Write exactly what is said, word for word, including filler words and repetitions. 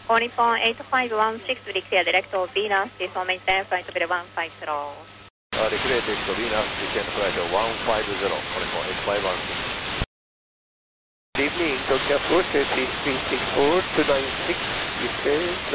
All Nippon eight five one six, will clear direct to Venus, please maintain flight level one five zero. Uh, declare direct to Venus, descend flight one five zero, All Nippon eight five one six. Good evening, Tokyo Airport, three three six four two nine six, descend